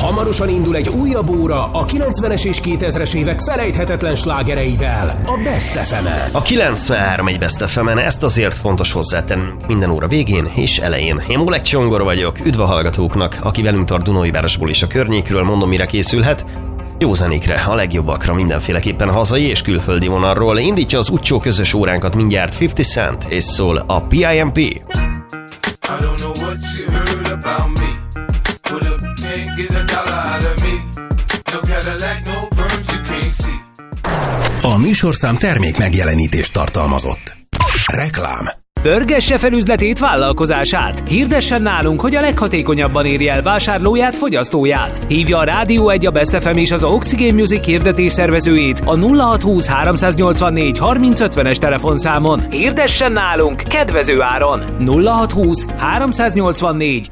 Hamarosan indul egy újabb óra a 90-es és 2000-es évek felejthetetlen slágereivel, a Best FM-en. A 93 egy Best FM-en, ezt azért fontos hozzátennünk minden óra végén és elején. Én Molek Csongor vagyok, üdv a hallgatóknak, aki velünk tart Dunaújvárosból és a környékről, mondom, mire készülhet. Jó zenékre, a legjobbakra, mindenféleképpen hazai és külföldi vonalról. Indítja az Ucsó közös óránkat mindjárt 50 Cent, és szól a PIMP. I don't know what you heard about me. Put up, can't get a dollar out of me. No Cadillac, no perms, you can't see. A műsorszám termék megjelenítést tartalmazott. Reklám. Pörgesse fel üzletét, vállalkozását. Hirdessen nálunk, hogy a leghatékonyabban érje el vásárlóját, fogyasztóját. Hívja a Rádió 1, a Best FM és az Oxygen Music hirdetés szervezőjét a 0620 384 3050-es telefonszámon. Hirdessen nálunk kedvező áron. 0620 384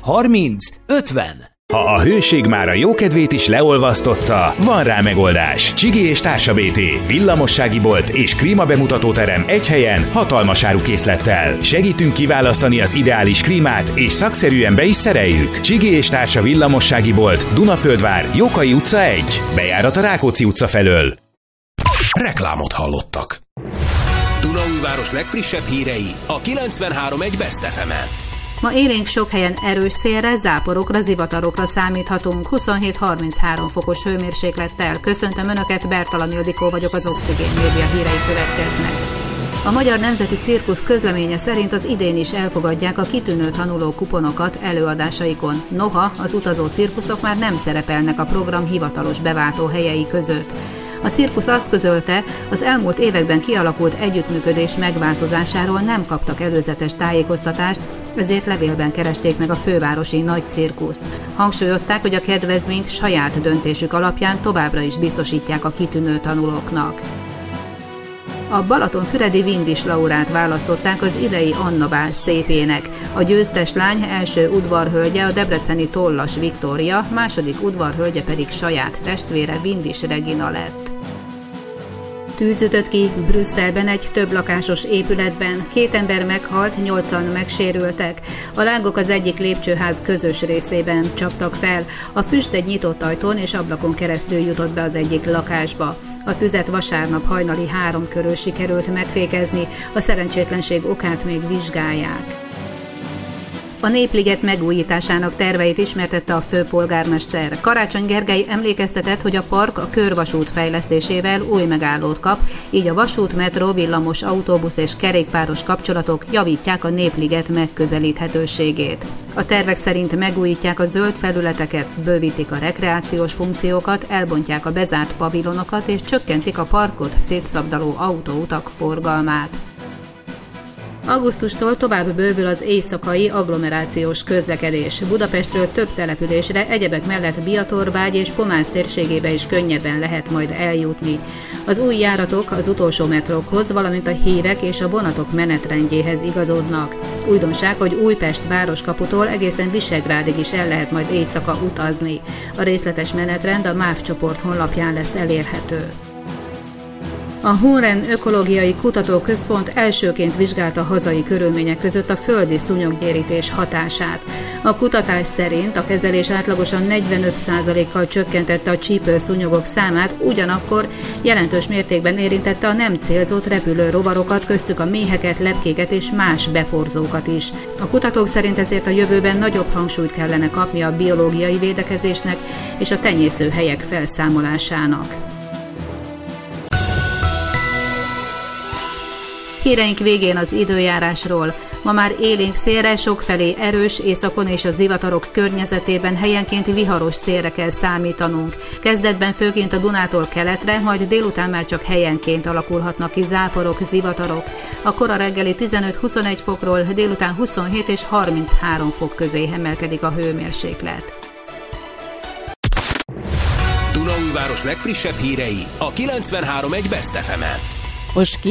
3050. Ha a hőség már a jókedvét is leolvasztotta, van rá megoldás. Csigi és Társa BT, villamossági bolt és klímabemutatóterem egy helyen, hatalmas árukészlettel. Segítünk kiválasztani az ideális klímát, és szakszerűen be is szereljük. Csigi és Társa villamossági bolt, Dunaföldvár, Jókai utca 1, bejárat a Rákóczi utca felől. Reklámot hallottak. Dunaújváros legfrissebb hírei a 93.1 Best FM-en. Ma élénk sok helyen erős szélre, záporokra, zivatarokra számíthatunk. 27-33 fokos hőmérséklettel. Köszöntöm Önöket, Bertalan Ildikó vagyok, az Oxygen Média hírei következnek. A Magyar Nemzeti Cirkusz közleménye szerint az idén is elfogadják a kitűnő tanuló kuponokat előadásaikon. Noha az utazó cirkuszok már nem szerepelnek a program hivatalos beváltó helyei között. A cirkusz azt közölte, az elmúlt években kialakult együttműködés megváltozásáról nem kaptak előzetes tájékoztatást, ezért levélben keresték meg a fővárosi nagy cirkuszt. Hangsúlyozták, hogy a kedvezményt saját döntésük alapján továbbra is biztosítják a kitűnő tanulóknak. A Balatonfüredi Vindis Laurát választották az idei Anna Bál szépének. A győztes lány első udvarhölgye a debreceni Tollas Viktória, második udvarhölgye pedig saját testvére Vindis Regina lett. Tűz ütött ki Brüsszelben egy több lakásos épületben. 2 ember meghalt, 8-an megsérültek. A lángok az egyik lépcsőház közös részében csaptak fel. A füst egy nyitott ajtón és ablakon keresztül jutott be az egyik lakásba. A tüzet vasárnap hajnali 3 körül sikerült megfékezni, a szerencsétlenség okát még vizsgálják. A Népliget megújításának terveit ismertette a főpolgármester. Karácsony Gergely emlékeztetett, hogy a park a körvasút fejlesztésével új megállót kap, így a vasút, metró, villamos, autóbusz és kerékpáros kapcsolatok javítják a Népliget megközelíthetőségét. A tervek szerint megújítják a zöld felületeket, bővítik a rekreációs funkciókat, elbontják a bezárt pavilonokat és csökkentik a parkot szétszabdaló autóutak forgalmát. Augusztustól tovább bővül az éjszakai agglomerációs közlekedés. Budapestről több településre, egyebek mellett Biatorbágy és Pomász térségébe is könnyebben lehet majd eljutni. Az új járatok az utolsó metrókhoz, valamint a hívek és a vonatok menetrendjéhez igazodnak. Újdonság, hogy Újpest városkaputól egészen Visegrádig is el lehet majd éjszaka utazni. A részletes menetrend a MÁV csoport honlapján lesz elérhető. A Hunren Ökológiai Kutatóközpont elsőként vizsgálta hazai körülmények között a földi szúnyoggyérítés hatását. A kutatás szerint a kezelés átlagosan 45%-kal csökkentette a csípőszúnyogok számát, ugyanakkor jelentős mértékben érintette a nem célzott repülő rovarokat, köztük a méheket, lepkéket és más beporzókat is. A kutatók szerint ezért a jövőben nagyobb hangsúlyt kellene kapni a biológiai védekezésnek és a tenyészőhelyek felszámolásának. Híreink végén az időjárásról. Ma már élénk szélre, sokfelé erős, északon és a zivatarok környezetében helyenként viharos szélre kell számítanunk. Kezdetben főként a Dunától keletre, majd délután már csak helyenként alakulhatnak ki záporok, zivatarok. A kora reggeli 15-21 fokról délután 27 és 33 fok közé emelkedik a hőmérséklet. Dunaújváros legfrissebb hírei a 93.1 Best FM-en. Most